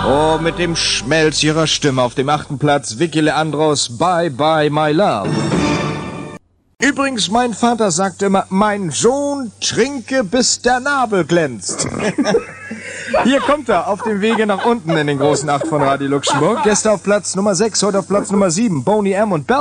Oh, mit dem Schmelz ihrer Stimme auf dem 8. Platz Vicky Leandros Bye Bye My Love. Übrigens, mein Vater sagte immer, mein Sohn, trinke bis der Nabel glänzt. Hier kommt er auf dem Wege nach unten in den großen 8 von Radio Luxemburg. Gäste auf Platz Nummer 6, heute auf Platz Nummer 7, Boney M. und Bell.